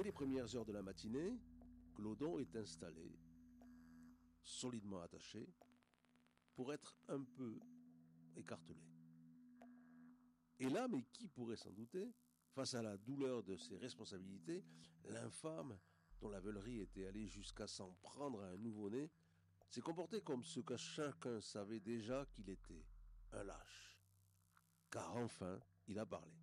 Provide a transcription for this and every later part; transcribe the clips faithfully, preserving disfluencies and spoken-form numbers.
Dès les premières heures de la matinée, Clodon est installé, solidement attaché, pour être un peu écartelé. Et là, mais qui pourrait s'en douter, face à la douleur de ses responsabilités, l'infâme, dont la veulerie était allée jusqu'à s'en prendre à un nouveau-né, s'est comporté comme ce que chacun savait déjà qu'il était, un lâche. Car enfin, il a parlé.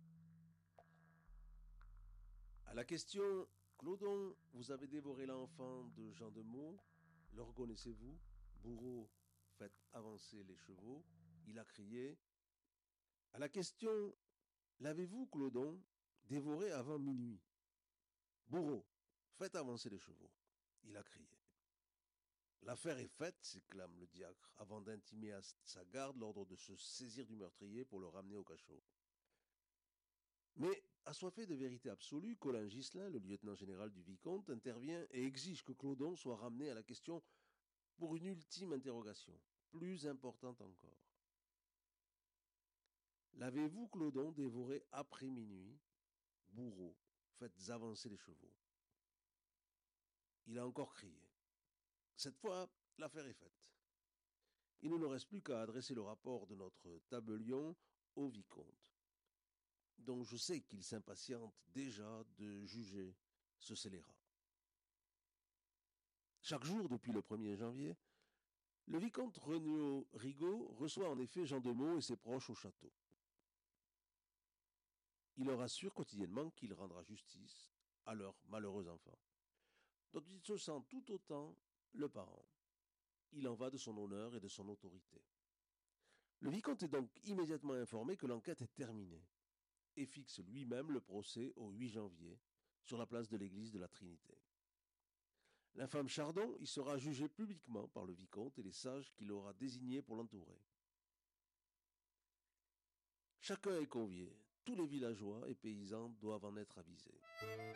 À la question « Clodon, vous avez dévoré l'enfant de Jean de Meaux, le reconnaissez-vous ? Bourreau, faites avancer les chevaux », il a crié. À la question « L'avez-vous, Clodon, dévoré avant minuit ? Bourreau, faites avancer les chevaux », il a crié. L'affaire est faite, s'exclame le diacre, avant d'intimer à sa garde l'ordre de se saisir du meurtrier pour le ramener au cachot. Mais, assoiffé de vérité absolue, Colin Ghislain, le lieutenant général du vicomte, intervient et exige que Clodon soit ramené à la question pour une ultime interrogation, plus importante encore. L'avez-vous, Clodon, dévoré après minuit ? Bourreau, faites avancer les chevaux. Il a encore crié. Cette fois, l'affaire est faite. Il ne nous reste plus qu'à adresser le rapport de notre tabellion au vicomte, dont je sais qu'il s'impatiente déjà de juger ce scélérat. Chaque jour, depuis le premier janvier, le vicomte Regnault Rigaud reçoit en effet Jean de Meaux et ses proches au château. Il leur assure quotidiennement qu'il rendra justice à leur malheureux enfant, dont il se sent tout autant le parent. Il en va de son honneur et de son autorité. Le vicomte est donc immédiatement informé que l'enquête est terminée et fixe lui-même le procès au huit janvier sur la place de l'église de la Trinité. L'infâme Chardon y sera jugé publiquement par le vicomte et les sages qu'il aura désignés pour l'entourer. Chacun est convié, tous les villageois et paysans doivent en être avisés.